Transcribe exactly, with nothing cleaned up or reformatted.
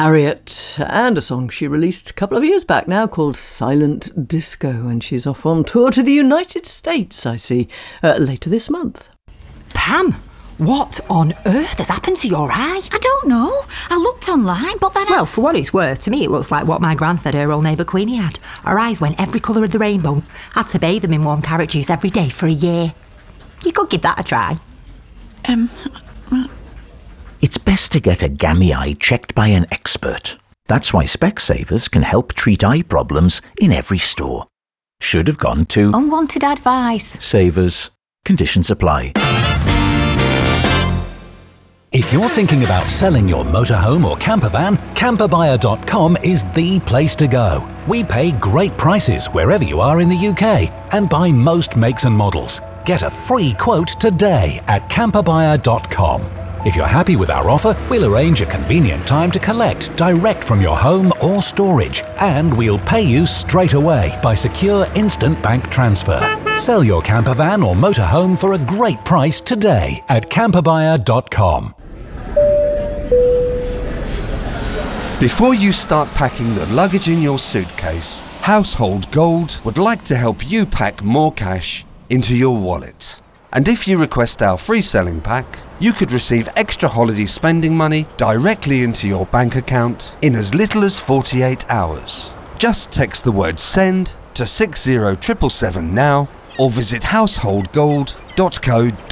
Harriet, and a song she released a couple of years back now called Silent Disco, and she's off on tour to the United States, I see, uh, later this month. Pam, what on earth has happened to your eye? I don't know. I looked online, but then I... Well, for what it's worth, to me it looks like what my gran said her old neighbour Queenie had. Her eyes went every colour of the rainbow. Had to bathe them in warm carrot juice every day for a year. You could give that a try. Um... It's best to get a gammy eye checked by an expert. That's why Specsavers can help treat eye problems in every store. Should have gone to... Unwanted advice. Savers. Conditions apply. If you're thinking about selling your motorhome or camper van, camper buyer dot com is the place to go. We pay great prices wherever you are in the U K and buy most makes and models. Get a free quote today at camper buyer dot com. If you're happy with our offer, we'll arrange a convenient time to collect direct from your home or storage, and we'll pay you straight away by secure instant bank transfer. Sell your camper van or motorhome for a great price today at camper buyer dot com. Before you start packing the luggage in your suitcase, Household Gold would like to help you pack more cash into your wallet. And if you request our free selling pack, you could receive extra holiday spending money directly into your bank account in as little as forty-eight hours. Just text the word SEND to six zero seven seven seven now or visit household gold dot co dot uk.